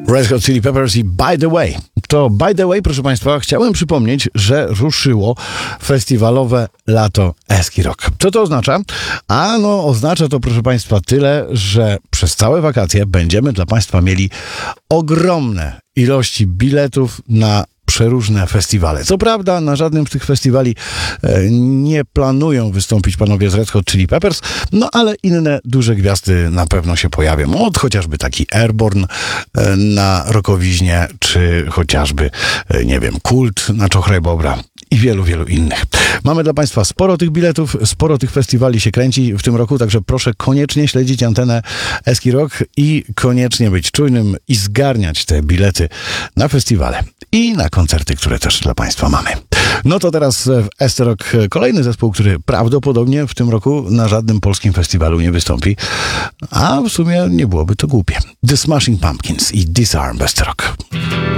Red Hot Chili Peppers i By The Way. To By The Way, proszę Państwa, chciałem przypomnieć, że ruszyło festiwalowe lato Eski Rock. Co to oznacza? Oznacza to, proszę Państwa, tyle, że przez całe wakacje będziemy dla Państwa mieli ogromne ilości biletów na przeróżne festiwale. Co prawda na żadnym z tych festiwali nie planują wystąpić panowie z Red Hot Chili Peppers, ale inne duże gwiazdy na pewno się pojawią. Chociażby taki Airborne na Rokowiźnie, czy chociażby, Kult na Czochrę Bobra i wielu, wielu innych. Mamy dla Państwa sporo tych biletów, sporo tych festiwali się kręci w tym roku, także proszę koniecznie śledzić antenę Eski Rock i koniecznie być czujnym i zgarniać te bilety na festiwale i na koncerty, które też dla Państwa mamy. To teraz w Eski Rock kolejny zespół, który prawdopodobnie w tym roku na żadnym polskim festiwalu nie wystąpi, a w sumie nie byłoby to głupie. The Smashing Pumpkins i Disarm w Eski Rock.